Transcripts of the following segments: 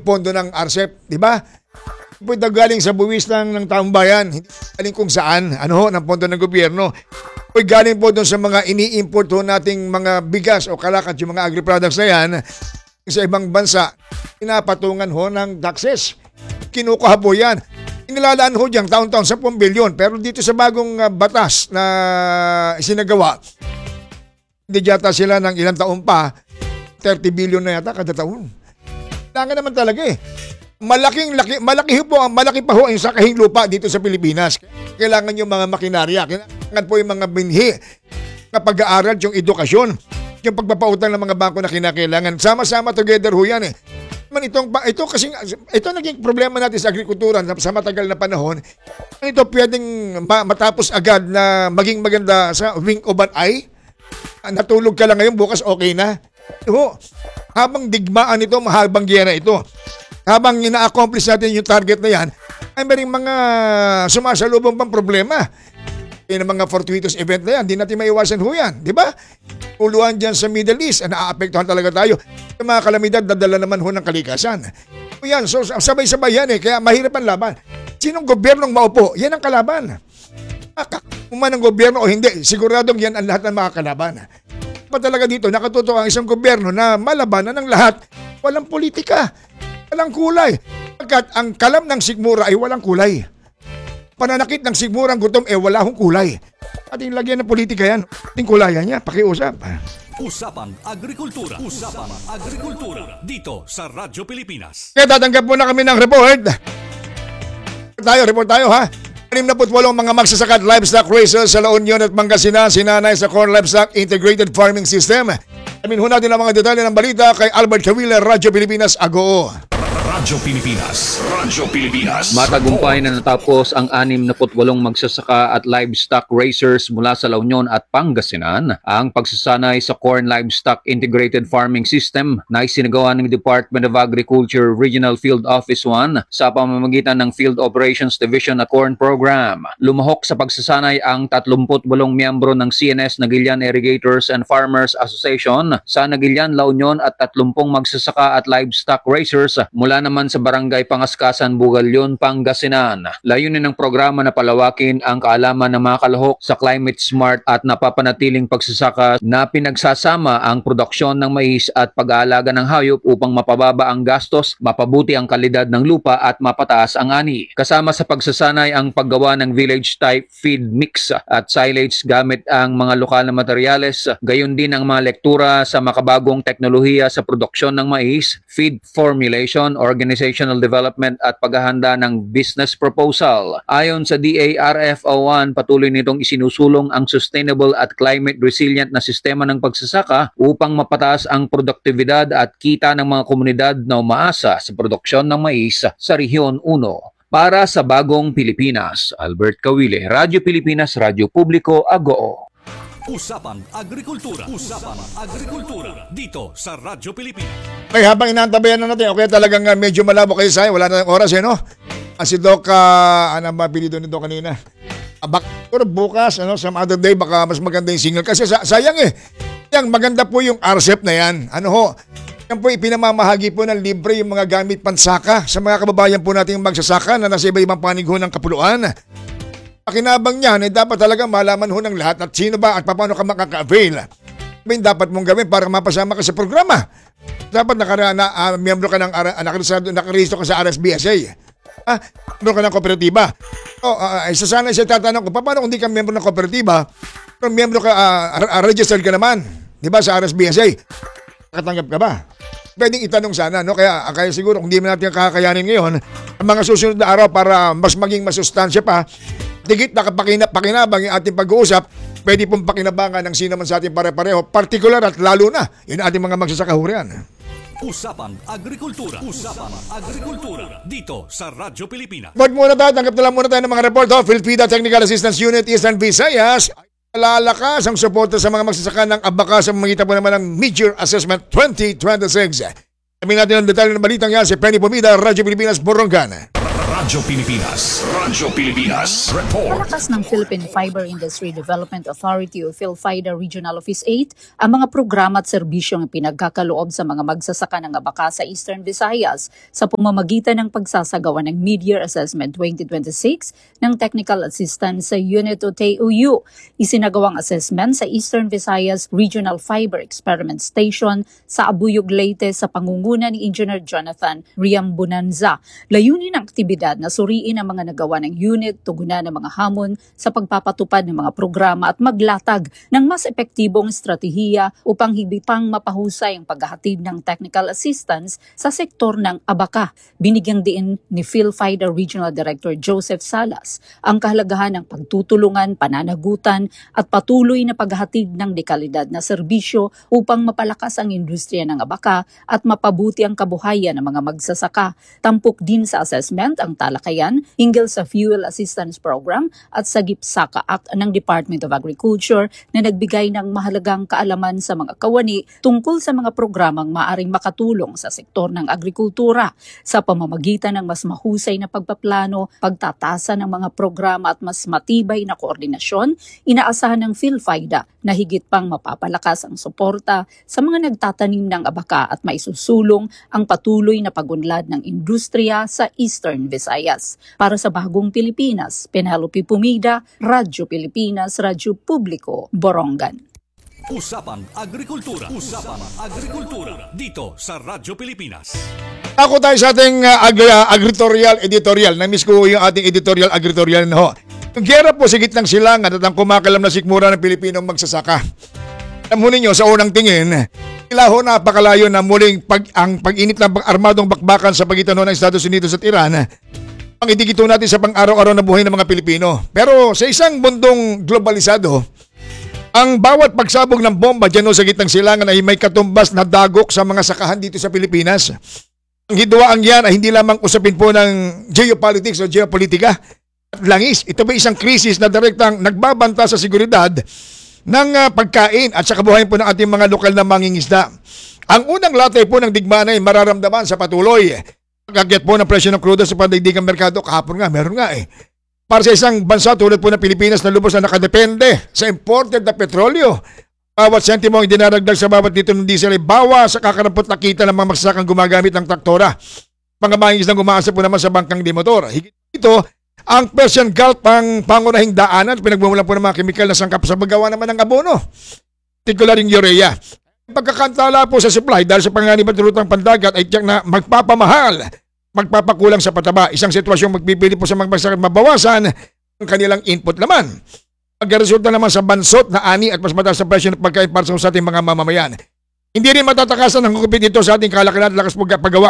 pondo ng RCEP, di ba? Po ito galing sa buwis ng taong bayan, hindi galing kung saan, ng pondo ng gobyerno. Po galing po doon sa mga ini-import ho nating mga bigas o kalakat, yung mga agri-products na yan, sa ibang bansa, pinapatungan ho ng taxes. Kinukuha po yan. Inilalaan ho dyan taon-taon 10 bilyon. Pero dito sa bagong batas na isinagawa, hindi yata sila ng ilang taon pa, 30 billion na yata kada taon. Kailangan naman talaga eh. Malaki pa ho ang sakahing lupa dito sa Pilipinas. Kailangan yung mga makinarya, kailangan po yung mga binhi na pag-aaral, yung edukasyon, yung pagpapautang ng mga bangko na kinakailangan. Sama-sama together ho yan eh. Ito naging problema natin sa agrikultura sa matagal na panahon. Ito pwedeng matapos agad na maging maganda sa wink of an eye. Natulog ka lang ngayon, bukas okay na. Habang digmaan ito, mahabang giyera ito. Habang ina-accomplish natin yung target na yan, ay maring mga sumasalubong pang problema. Yung mga fortuitous event na yan, di natin maiwasan ho yan. Di ba? Uluan dyan sa Middle East, naaapektuhan talaga tayo. Yung mga kalamidad, dadala naman ho ng kalikasan. Yan, so sabay-sabay yan eh, kaya mahirap ang laban. Sinong gobyernong maupo? Yan ang kalaban. Kung man ang gobyerno o hindi, siguradong yan ang lahat ng mga kalaban. Pa talaga dito, nakatuto ang isang gobyerno na malabanan ng lahat. Walang politika. Walang kulay. Pagkat ang kalam ng sigmura ay walang kulay. Pananakit ng sigmurang gutom wala hong kulay. Ating lagyan ng politika yan. Ating kulayan niya. Pakiusap. Usapang Agrikultura. Usapang Agrikultura. Dito sa Radyo Pilipinas. Kaya tatanggap muna kami ng report. Report tayo ha. 68 mga magsasaka at livestock raisers sa La Union at Pangasinan sinanay sa Corn Livestock Integrated Farming System. Amin ho natin ang mga detalye ng balita kay Albert Cawile, Radyo Pilipinas, Agoo. Radyo Pilipinas. Radyo Pilipinas. Matagumpay na natapos ang 68 magsasaka at livestock raisers mula sa La Union at Pangasinan ang pagsasanay sa Corn Livestock Integrated Farming System na isinagawa ng Department of Agriculture Regional Field Office 1 sa pamamagitan ng Field Operations Division at Corn Program. Lumahok sa pagsasanay ang 38 miyembro ng CNS Nagilian Irrigators and Farmers Association sa Nagilian, La Union at 30 magsasaka at livestock raisers mula naman sa Barangay Pangaskasan, Bugalyon, Pangasinan. Layunin ng programa na palawakin ang kaalaman ng mga kalahok sa climate smart at napapanatiling pagsasaka na pinagsasama ang produksyon ng mais at pag-aalaga ng hayop upang mapababa ang gastos, mapabuti ang kalidad ng lupa at mapataas ang ani. Kasama sa pagsasanay ang paggawa ng village type feed mix at silage gamit ang mga lokal na materyales, gayon din ang mga lektura sa makabagong teknolohiya sa produksyon ng mais, feed formulation, organizational development at paghahanda ng business proposal. Ayon sa DARFO1, patuloy nitong isinusulong ang sustainable at climate resilient na sistema ng pagsasaka upang mapataas ang produktibidad at kita ng mga komunidad na umaasa sa produksyon ng mais sa Rehiyon 1. Para sa Bagong Pilipinas, Albert Cawile, Radyo Pilipinas, Radyo Publiko, Agoo. Usapang Agrikultura. Usapang Agrikultura. Dito sa Radyo Pilipinas. Ay, habang inaantabayan na natin, okay, talagang medyo malabo kayo sa'yo. Wala na oras no? Si Doc, ano ba apelido nito kanina? Bukas, some other day, baka mas maganda yung single. Kasi sayang Yang maganda po yung RCEP na yan. Yan po ipinamamahagi po ng libre yung mga gamit pansaka sa mga kababayan po nating magsasaka na nasa iba-ibang panig ho ng kapuluan. Pakinabang niyan, dapat talaga malaman ho ng lahat at sino ba at paano ka makaka-avail. Dapat mong gawin para mapasama ka sa programa. Dapat miyembro ka ng nakarehistro ka sa RSBSA. Miyembro ka ng kooperatiba. Sana siya tatanong ko, paano kung hindi ka miyembro ng kooperatiba, pero miyembro ka, registered ka naman, di ba, sa RSBSA? Nakatanggap ka ba? Pwedeng itanong sana, Kaya siguro kung hindi natin kakayanin ngayon, ang mga susunod na araw para mas maging masustansya pa, digit na pakinabang yung ating pag-uusap, pwede pong pakinabangan ng sino man sa ating pare-pareho, partikular at lalo na yung ating mga magsasakahurian. Usapang Agrikultura. Usapang Agrikultura. Dito sa Radyo Pilipinas. Report muna tayo. Tanggap na lang muna tayo ng mga report. PhilPIDA Technical Assistance Unit Eastern Visayas. Lalakas ang suporta sa mga magsasaka ng abaka sa pamamagitan po naman ng Mid-Year Assessment 2026. Sabihin natin ang detalye ng balitang yan si Penny Pumida, Radyo Pilipinas, Borongan. Radyo Pilipinas. Radyo Pilipinas. Report. Palakas ng Philippine Fiber Industry Development Authority o PhilFIDA Regional Office 8 ang mga programa at serbisyong pinagkakaloob sa mga magsasaka ng abaka sa Eastern Visayas sa pamamagitan ng pagsasagawa ng Mid-Year Assessment 2026 ng Technical Assistance sa Unit o TUU. Isinagawang assessment sa Eastern Visayas Regional Fiber Experiment Station sa Abuyog, Leyte sa pangunguna ni Engineer Jonathan Riambunanza. Layunin ng aktibidad na suriin ang mga nagawa ng unit, tugunan ng mga hamon sa pagpapatupad ng mga programa at maglatag ng mas epektibong estratehiya upang higit pang mapahusay ang paghahatid ng technical assistance sa sektor ng abaka. Binigyang diin ni PhilFIDA Regional Director Joseph Salas ang kahalagahan ng pagtutulungan, pananagutan at patuloy na paghahatid ng dekalidad na serbisyo upang mapalakas ang industriya ng abaka at mapabuti ang kabuhayan ng mga magsasaka. Tampok din sa assessment ang talakayan hinggil sa Fuel Assistance Program at sa GIPSAKA Act ng Department of Agriculture na nagbigay ng mahalagang kaalaman sa mga kawani tungkol sa mga programang maaring makatulong sa sektor ng agrikultura sa pamamagitan ng mas mahusay na pagpaplano, pagtatasa ng mga programa at mas matibay na koordinasyon. Inaasahan ng PhilFIDA na higit pang mapapalakas ang suporta sa mga nagtatanim ng abaka at maisusulong ang patuloy na pagunlad ng industriya sa Eastern Visayas. Para sa Bagong Pilipinas, Penelope Pumida, Radyo Pilipinas, Radyo Publiko, Borongan. Usapang Agrikultura. Usapang Agrikultura. Dito sa Radyo Pilipinas. Ako tayo sa ating agritorial editorial. Na-miss ko yung ating editorial na ho. Yung gera po sa gitnang silangan at ang kumakalam na sikmura ng Pilipinong magsasaka. Alam ho ninyo, sa unang tingin, sila ho napakalayo na muling ang pag-init ng armadong bakbakan sa pagitan ng Estados Unidos at Iran ang idigito natin sa pang-araw-araw na buhay ng mga Pilipino. Pero sa isang mundong globalisado, ang bawat pagsabog ng bomba dyan sa gitnang silangan ay may katumbas na dagok sa mga sakahan dito sa Pilipinas. Ang hidwaang yan ay hindi lamang usapin po ng geopolitics o geopolitika at langis. Ito ba isang krisis na direktang nagbabanta sa seguridad ng pagkain at sa kabuhayan po ng ating mga lokal na mangingisda. Ang unang latay po ng digmaan ay mararamdaman sa patuloy pag-akyat po ng presyo ng krudo sa pandaigdigang merkado. Kahapon nga, meron nga eh. Para sa isang bansa tulad po ng Pilipinas na lubos na nakadepende sa imported na petrolyo, bawat sentimo ang dinaragdag sa bawat litro ng diesel ay bawa sa kakarampot na kita ng mga magsasakang gumagamit ng traktora. Mga mangingisdang umaasa po naman sa bangkang di motor. Higit dito, ang Persian Gulf ang pangunahing daanan, pinagmumulan po ng mga kemikal na sangkap sa paggawa naman ng abono. Particular yung urea. Pagkakantala po sa supply dahil sa panganib at rutang pandagat ay tiyak na magpapamahal, magpapakulang sa pataba. Isang sitwasyong magpipili po sa mga magsasaka mabawasan ang kanilang input naman. Pagkaresulta naman sa bansot na ani at mas mataas na presyo ng pagkain para sa ating mga mamamayan. Hindi rin matatakasan ang hukupit ito sa ating kalakalan at lakas paggawa.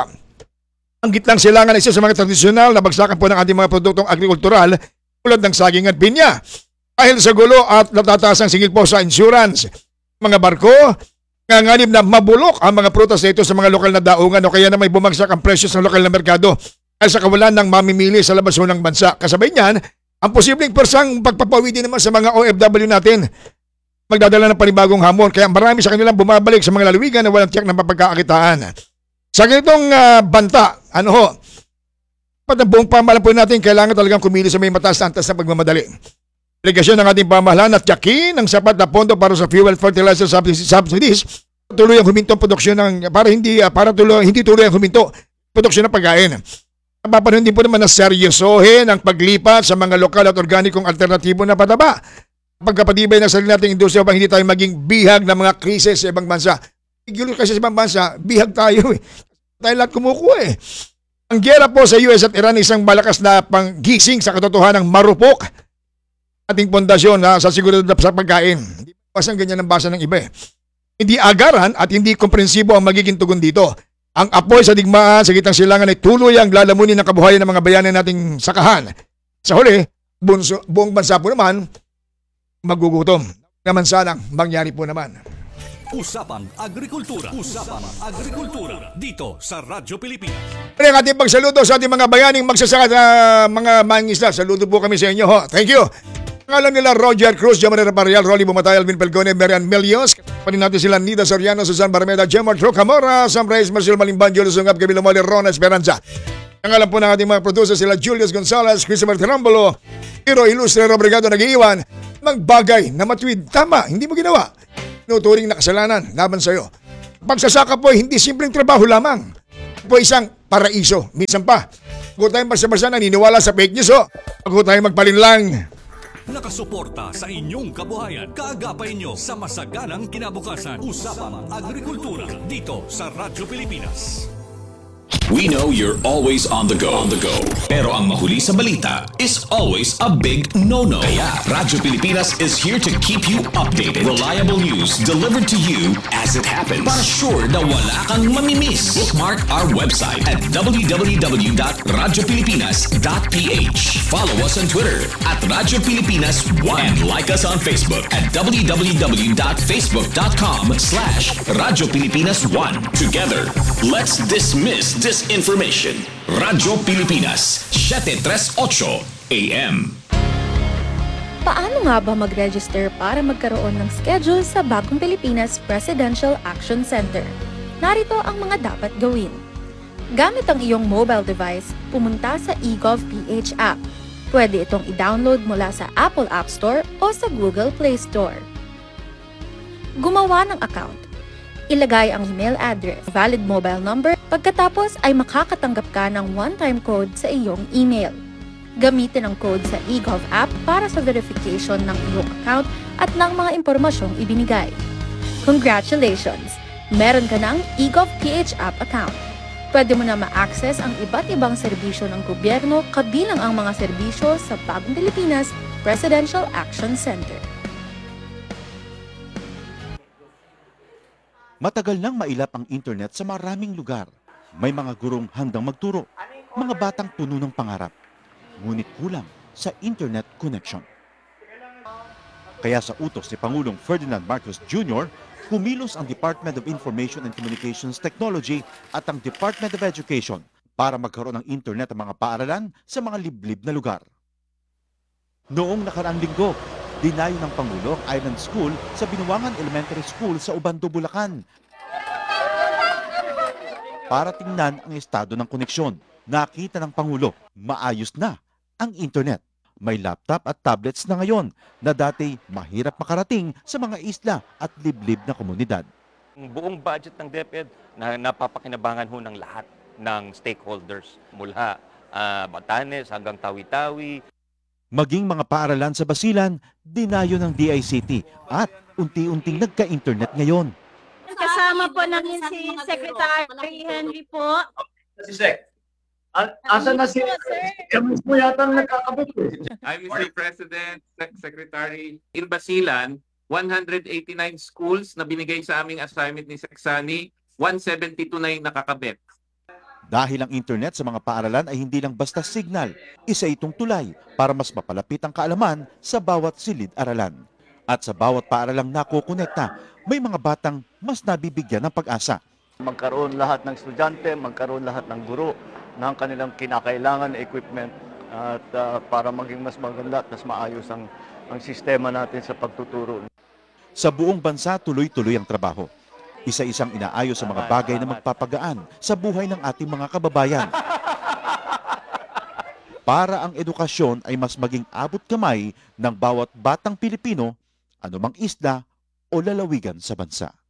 Ang gitnang silangan ay isa sa mga tradisyonal na bagsakan po ng ating mga produktong agrikultural tulad ng saging at pinya. Dahil sa gulo at natataas ang singil po sa insurance, mga barko, nanganib na mabulok ang mga prutas na ito sa mga lokal na daungan o kaya na may bumagsak ang presyo sa lokal na merkado dahil sa kawalan ng mamimili sa labas ng bansa. Kasabay niyan, ang posibleng persang pagpapawid din naman sa mga OFW natin magdadala ng panibagong hamon kaya marami sa kanilang bumabalik sa mga lalawigan na walang tiyak ng mapagkakakitaan. Sa ganitong banta, buong pamahalaan po natin kailangan talagang kumili sa may mataas na antas na pagmamadali. Delegasyon ng ating pamahalaan at tiyakin ng sapat na pondo para sa fuel fertilizer subsidies tuloy ang huminto ang produksyon ng hindi tuloy ang huminto produksyon ng pagkain. Napapanahon din po naman na seryosohin ang paglipat sa mga lokal at organikong alternatibo na pataba. Pagkapatibay ng sarili nating industriya upang hindi tayo maging bihag ng mga krisis sa ibang bansa. Igulo kasi sa ibang bansa, bihag tayo eh. Tayo lahat kumukuha eh. Ang gera po sa US at Iran isang malakas na panggising sa katotohanan ng marupok ating pundasyon sa seguridad sa pagkain. Hindi pa ganyan ang basa ng iba eh. Hindi agaran at hindi komprensibo ang magiging tugon dito. Ang apoy sa digmaan sa gitnang silangan ay tuloy ang lalamunin ng kabuhayan ng mga bayanan nating sakahan. Sa huli, buong bansa po naman magugutom. Naman sanang mangyari po naman. Usapang Agrikultura. Usapang Agrikultura. Dito sa Radyo Pilipinas. Ang ating pagsaludo sa ating mga bayaning magsasaka na mga mangingisda. Saludo po kami sa inyo ho. Thank you. Pangalan nila Roger Cruz, Jamarera Parial, Rolly Bumatay, Alvin Pelgone, Marian Melios. Panin natin sila Nida Soriano, Susan Barmeda, Gemma Trocamora, Sam Reyes, Marcel Malimban, Julius Ungab, Camilo Moli, Ron Esperanza. Ang alam po ng ating mga producer sila Julius Gonzalez, Christopher Tirambolo, Hero Ilustre Robrigado nag-iiwan, magbagay na matuwid. Tama, hindi mo ginawa. Nuturing na kasalanan laban sa iyo. Pagsasaka po ay hindi simpleng trabaho lamang. Po isang paraiso. Minsan pa, huwag tayong basta-basta naniniwala sa fake news. Huwag tayong magpalinlang. Nakasuporta sa inyong kabuhayan. Kaagapay nyo sa masaganang kinabukasan. Usapang Agrikultura dito sa Radyo Pilipinas. We know you're always on the go. Pero ang mahuli sa balita is always a big no-no. Kaya Radyo Pilipinas is here to keep you updated. Reliable news delivered to you as it happens. Para sure na wala kang mamimiss. Bookmark our website at www.radiopilipinas.ph. Follow us on Twitter at Radyo Pilipinas 1 and like us on Facebook at www.facebook.com/Radyo Pilipinas 1. Together, let's dismiss disinformation. Radyo Pilipinas, 738 AM. Paano nga ba mag-register para magkaroon ng schedule sa Bagong Pilipinas Presidential Action Center? Narito ang mga dapat gawin. Gamit ang iyong mobile device, pumunta sa eGovPH app. Pwede itong i-download mula sa Apple App Store o sa Google Play Store. Gumawa ng account. Ilagay ang email address, valid mobile number, pagkatapos ay makakatanggap ka ng one-time code sa iyong email. Gamitin ang code sa eGov app para sa verification ng iyong account at ng mga impormasyong ibinigay. Congratulations! Meron ka ng eGovPH app account. Pwede mo na ma-access ang iba't ibang serbisyo ng gobyerno kabilang ang mga serbisyo sa Bagong Pilipinas Presidential Action Center. Matagal nang mailap ang internet sa maraming lugar. May mga gurong handang magturo, mga batang puno ng pangarap. Ngunit kulang sa internet connection. Kaya sa utos ni Pangulong Ferdinand Marcos Jr., kumilos ang Department of Information and Communications Technology at ang Department of Education para magkaroon ng internet ang mga paaralan sa mga liblib na lugar. Noong nakaraang linggo, dinayo ng Pangulo ang Island School sa Binuangan Elementary School sa Ubando, Bulacan. Para tingnan ang estado ng koneksyon, nakita ng Pangulo, maayos na ang internet. May laptop at tablets na ngayon na dati mahirap makarating sa mga isla at liblib na komunidad. Ang buong budget ng DepEd na napapakinabangan ho ng lahat ng stakeholders mula Batanes hanggang Tawi-Tawi. Maging mga paaralan sa Basilan, dinayo ng DICT at unti-unting nagka-internet ngayon. Kasama po namin si Secretary Henry po. Si Sec. Asan na si... Kami mo yata nagkakabit eh. I'm Mr. President, Secretary. In Basilan, 189 schools na binigay sa aming assignment ni Seksani, 172 na yung nakakabit. Dahil ang internet sa mga paaralan ay hindi lang basta signal, isa itong tulay para mas mapalapit ang kaalaman sa bawat silid-aralan. At sa bawat paaralang nakokonekta, may mga batang mas nabibigyan ng pag-asa. Magkaroon lahat ng estudyante, magkaroon lahat ng guro ng kanilang kinakailangan na equipment at para maging mas maganda at mas maayos ang sistema natin sa pagtuturo. Sa buong bansa, tuloy-tuloy ang trabaho. Isa-isang inaayos sa mga bagay na magpapagaan sa buhay ng ating mga kababayan. Para ang edukasyon ay mas maging abot kamay ng bawat batang Pilipino, anumang isla o lalawigan sa bansa.